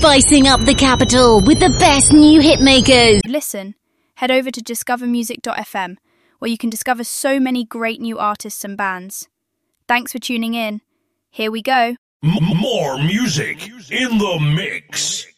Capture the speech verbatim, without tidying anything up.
spicing up the capital with the best new hitmakers. Listen, head over to discover music dot f m, where you can discover so many great new artists and bands. Thanks for tuning in. Here we go. M- more music in the mix.